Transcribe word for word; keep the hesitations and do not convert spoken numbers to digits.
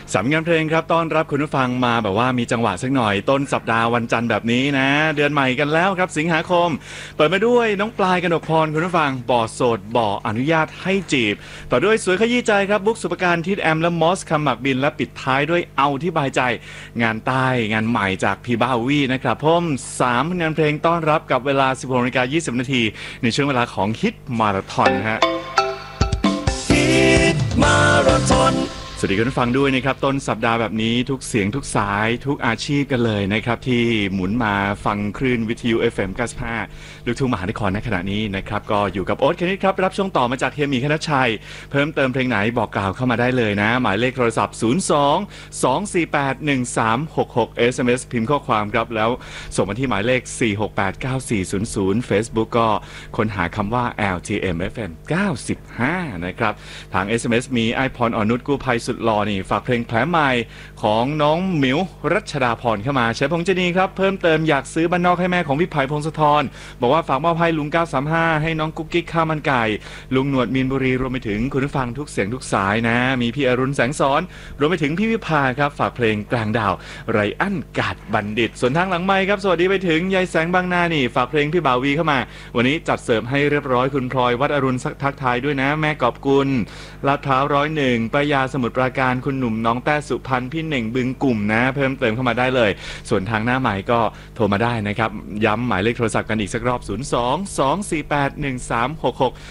สามงานเพลงครับต้อนรับคุณผู้ฟังมาแบบว่ามีจังหวะสักหน่อยต้นสัปดาห์วันจันทร์แบบนี้นะเดือนใหม่กันแล้วครับสิงหาคมเปิดมาด้วยน้องปลายกนกพรคุณผู้ฟังบ่อโสดบ่ออนุญาตให้จีบต่อด้วยสวยขยี้ใจครับบุ๊กสุปการทิดแอมและมอสคำหมักบินและปิดท้ายด้วยเอาที่บายใจงานใต้งานใหม่จากพีบาวีนะครับพ่มสามงานเพลงต้อนรับกับเวลา สิบหกนาฬิกายี่สิบนาทีในช่วงเวลาของฮิตมาราธอนฮะฮิตมาราธอนสวัสดีคุณผู้ฟังด้วยนะครับต้นสัปดาห์แบบนี้ทุกเสียงทุกสายทุกอาชีพกันเลยนะครับที่หมุนมาฟังคลื่นวิทยุ เอฟ เอ็ม เก้าสิบห้าลูกทุ่งมหานครในขณะนี้นะครับก็อยู่กับโอ๊ตคณิตครับรับช่วงต่อมาจากเฮียหมีคณชัยเพิ่มเติมเพลงไหนบอกกล่าวเข้ามาได้เลยนะหมายเลขโทรศัพท์ศูนย์ สอง สอง สี่ แปด หนึ่ง สาม หก หก เอส เอ็ม เอส พิมพ์ข้อความครับแล้วส่งมาที่หมายเลขสี่ หก แปด เก้า สี่ ศูนย์ ศูนย์ Facebook ก็ค้นหาคำว่า แอล ที เอ็ม เอฟ เอ็ม เก้าสิบห้านะครับทาง เอส เอ็ม เอส มีไอพรอนุชกู้ภัยสุดหล่อนี่ฝากเพลงแผลใหม่ของน้องหมิวรัชดาพรเข้ามาใช้พงษ์จนีครับเพิ่มเติมอยากซื้อบ้านนอกให้แม่ของพี่ไผ่พงศธรบอกว่าฝากมอบให้ลุงเก้าสามห้าให้น้องกุ๊กกิ๊กข้าวมันไก่ลุงหนวดมีนบุรีรวมไปถึงคุณผู้ฟังทุกเสียงทุกสายนะมีพี่อรุณแสงสอนรวมไปถึงพี่วิภาครับฝากเพลงกลางดาวไรอั้นกาดบัณฑิตส่วนทางหลังไมค์ครับสวัสดีไปถึงยายแสงบางนานี่ฝากเพลงพี่บ่าววีเข้ามาวันนี้จัดเสิร์ฟให้เรียบร้อยคุณพลอยวัดอรุณทักทายด้วยนะแม่กอบกุลลาดพร้าวร้อยหนึ่งป้ายาสมุทรปราการคุณหนุ่มน้องแต้สุพรรณพี่เหน่งบึงกลุ่มนะเพิ่มเติมเข้ามาได้เลยส่วนทางหน้าใหม่ก็โทรมาได้นะครับย้ำหมายเลขโทรศัพท์กันอีกสักรอบศูนย์ สอง สอง สี่ แปด หนึ่ง สาม หก หก